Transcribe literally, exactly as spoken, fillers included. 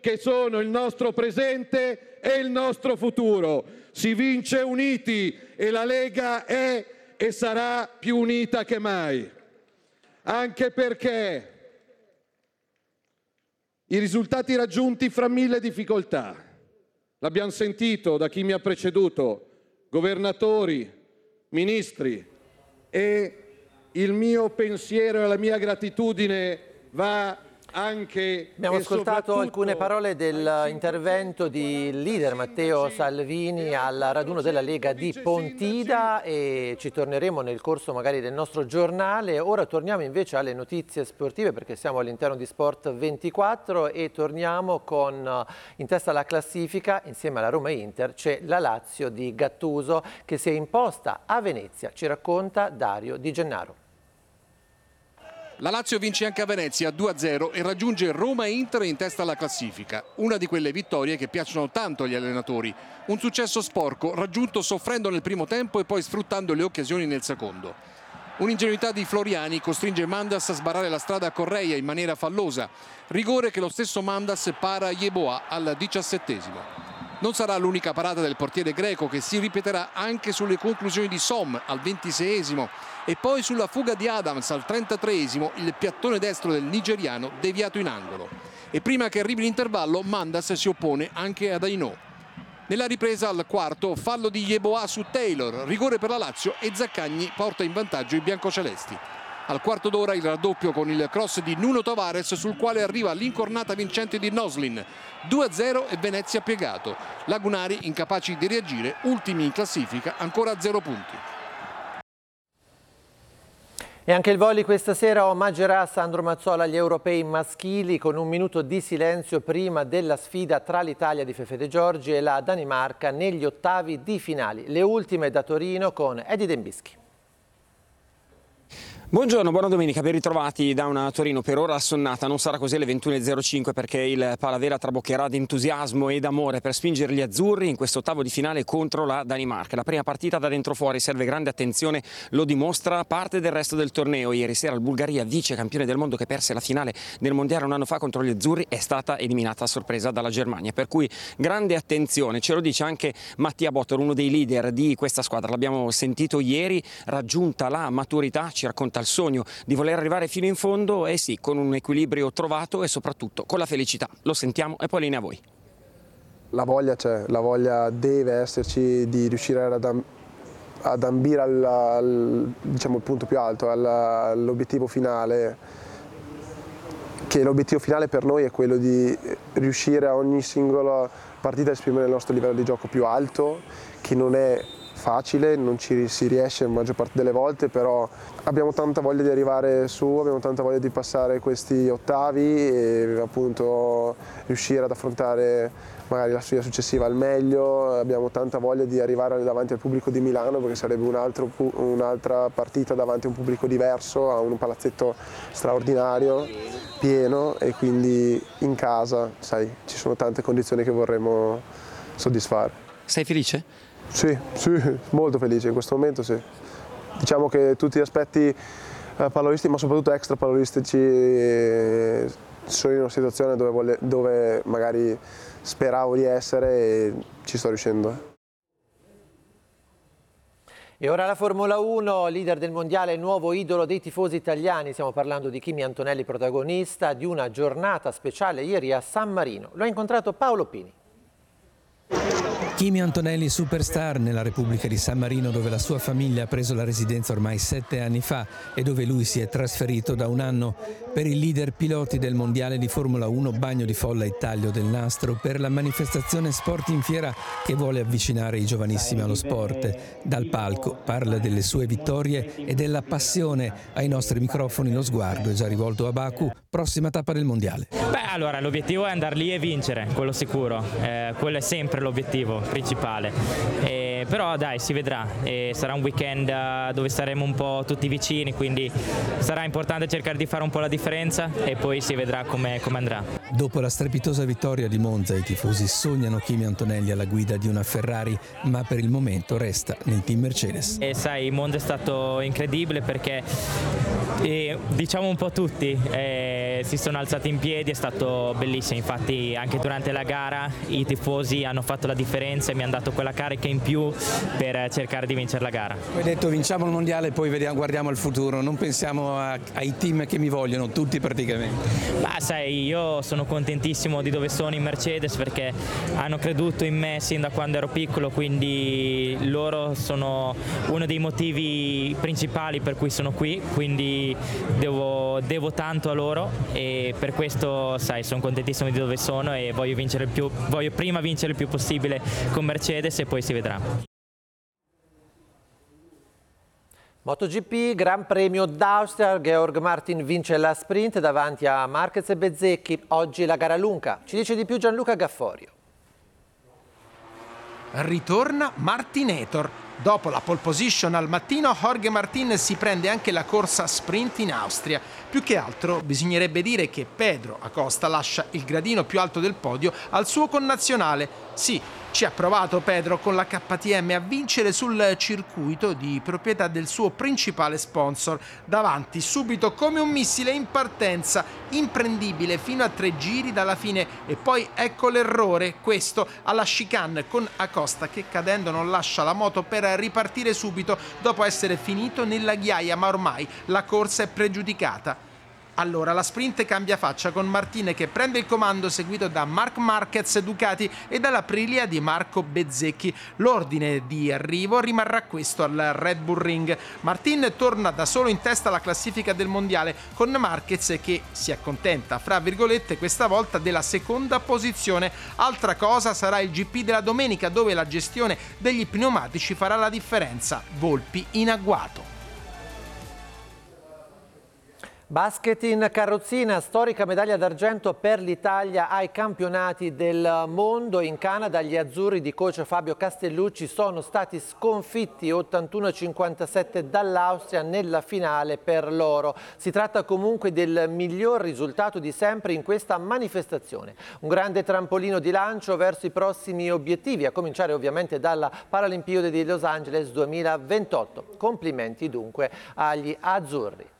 che sono il nostro presente e il nostro futuro. Si vince uniti e la Lega è e sarà più unita che mai. Anche perché i risultati raggiunti fra mille difficoltà, l'abbiamo sentito da chi mi ha preceduto, governatori, ministri, e il mio pensiero e la mia gratitudine va anche... Abbiamo ascoltato alcune parole dell'intervento di leader Matteo Salvini al raduno della Lega di Pontida e ci torneremo nel corso magari del nostro giornale. Ora torniamo invece alle notizie sportive perché siamo all'interno di Sport ventiquattro e torniamo con in testa alla classifica insieme alla Roma Inter c'è la Lazio di Gattuso che si è imposta a Venezia, ci racconta Dario Di Gennaro. La Lazio vince anche a Venezia due a zero e raggiunge Roma e Inter in testa alla classifica. Una di quelle vittorie che piacciono tanto agli allenatori. Un successo sporco, raggiunto soffrendo nel primo tempo e poi sfruttando le occasioni nel secondo. Un'ingenuità di Floriani costringe Mandas a sbarrare la strada a Correia in maniera fallosa. Rigore che lo stesso Mandas para a Yeboah al diciassettesimo. Non sarà l'unica parata del portiere greco che si ripeterà anche sulle conclusioni di Som al ventiseiesimo e poi sulla fuga di Adams al trentatreesimo, il piattone destro del nigeriano deviato in angolo. E prima che arrivi l'intervallo Mandas si oppone anche ad Ainò. Nella ripresa al quarto fallo di Yeboah su Taylor, rigore per la Lazio e Zaccagni porta in vantaggio i biancocelesti. Al quarto d'ora il raddoppio con il cross di Nuno Tavares sul quale arriva l'incornata vincente di Noslin. due a zero e Venezia piegato. Lagunari incapaci di reagire, ultimi in classifica, ancora a zero punti. E anche il volley questa sera omaggerà Sandro Mazzola agli europei maschili con un minuto di silenzio prima della sfida tra l'Italia di Fefe De Giorgi e la Danimarca negli ottavi di finali. Le ultime da Torino con Eddie Dembischi. Buongiorno, buona domenica, ben ritrovati da una Torino per ora assonnata. Non sarà così alle ventuno e zero cinque perché il Palavera traboccherà di entusiasmo ed amore per spingere gli azzurri in questo ottavo di finale contro la Danimarca. La prima partita da dentro fuori serve grande attenzione, lo dimostra parte del resto del torneo. Ieri sera il Bulgaria, vice campione del mondo che perse la finale del mondiale un anno fa contro gli azzurri, è stata eliminata a sorpresa dalla Germania. Per cui grande attenzione, ce lo dice anche Mattia Bottor, uno dei leader di questa squadra. L'abbiamo sentito ieri, raggiunta la maturità, ci racconta il sogno di voler arrivare fino in fondo e sì, con un equilibrio trovato e soprattutto con la felicità. Lo sentiamo e poi linea a voi. La voglia c'è, la voglia deve esserci di riuscire ad, ad ambire al, al diciamo, il punto più alto, all'obiettivo finale, che l'obiettivo finale per noi è quello di riuscire a ogni singola partita a esprimere il nostro livello di gioco più alto, che non è facile, non ci si riesce la maggior parte delle volte, però abbiamo tanta voglia di arrivare su, abbiamo tanta voglia di passare questi ottavi e appunto riuscire ad affrontare magari la sfida successiva al meglio. Abbiamo tanta voglia di arrivare davanti al pubblico di Milano perché sarebbe un altro, un'altra partita davanti a un pubblico diverso, a un palazzetto straordinario, pieno, e quindi in casa, sai, ci sono tante condizioni che vorremmo soddisfare. Sei felice? Sì, sì, molto felice in questo momento, sì. Diciamo che tutti gli aspetti eh, pallolistici, ma soprattutto extra pallolistici, eh, sono in una situazione dove, vole, dove magari speravo di essere e ci sto riuscendo. E ora la Formula uno, leader del mondiale, nuovo idolo dei tifosi italiani. Stiamo parlando di Kimi Antonelli, protagonista di una giornata speciale ieri a San Marino. Lo ha incontrato Paolo Pini. Kimi Antonelli, superstar nella Repubblica di San Marino, dove la sua famiglia ha preso la residenza ormai sette anni fa e dove lui si è trasferito da un anno. Per il leader piloti del mondiale di Formula uno, bagno di folla e taglio del nastro per la manifestazione Sport in Fiera che vuole avvicinare i giovanissimi allo sport. Dal palco parla delle sue vittorie e della passione. Ai nostri microfoni lo sguardo è già rivolto a Baku, prossima tappa del mondiale. Beh, allora l'obiettivo è andare lì e vincere, quello sicuro. Eh, quello è sempre l'obiettivo principale, eh, però dai, si vedrà, eh, sarà un weekend uh, dove saremo un po' tutti vicini, quindi sarà importante cercare di fare un po' la differenza e poi si vedrà come andrà. Dopo la strepitosa vittoria di Monza, i tifosi sognano Kimi Antonelli alla guida di una Ferrari, ma per il momento resta nel team Mercedes. E sai, Monza è stato incredibile perché E diciamo un po' tutti eh, si sono alzati in piedi, è stato bellissimo, infatti anche durante la gara i tifosi hanno fatto la differenza e mi hanno dato quella carica in più per cercare di vincere la gara. Hai detto vinciamo il mondiale e poi vediamo, guardiamo al futuro, non pensiamo a, ai team che mi vogliono, tutti praticamente. Ma sai, io sono contentissimo di dove sono in Mercedes perché hanno creduto in me sin da quando ero piccolo, quindi loro sono uno dei motivi principali per cui sono qui, quindi devo, devo tanto a loro e per questo sai, sono contentissimo di dove sono e voglio vincere il più, voglio prima vincere il più possibile con Mercedes e poi si vedrà. MotoGP, Gran Premio d'Austria, Georg Martin vince la sprint davanti a Marquez e Bezzecchi, oggi la gara lunga. Ci dice di più Gianluca Gafforio. Ritorna Martinator. Dopo la pole position al mattino, Jorge Martin si prende anche la corsa sprint in Austria. Più che altro bisognerebbe dire che Pedro Acosta lascia il gradino più alto del podio al suo connazionale. Sì, ci ha provato Pedro con la K T M a vincere sul circuito di proprietà del suo principale sponsor. Davanti subito come un missile in partenza, imprendibile fino a tre giri dalla fine e poi ecco l'errore, questo alla chicane con Acosta che cadendo non lascia la moto per ripartire subito dopo essere finito nella ghiaia, ma ormai la corsa è pregiudicata. Allora la sprint cambia faccia con Martin che prende il comando seguito da Marc Marquez Ducati e dalla Aprilia di Marco Bezzecchi. L'ordine di arrivo rimarrà questo al Red Bull Ring. Martin torna da solo in testa alla classifica del mondiale con Marquez che si accontenta fra virgolette questa volta della seconda posizione. Altra cosa sarà il G P della domenica dove la gestione degli pneumatici farà la differenza. Volpi in agguato. Basket in carrozzina, storica medaglia d'argento per l'Italia ai campionati del mondo. In Canada gli azzurri di coach Fabio Castellucci sono stati sconfitti ottantuno a cinquantasette dall'Austria nella finale per loro. Si tratta comunque del miglior risultato di sempre in questa manifestazione. Un grande trampolino di lancio verso i prossimi obiettivi, a cominciare ovviamente dalla Paralimpiade di Los Angeles duemilaventotto. Complimenti dunque agli azzurri.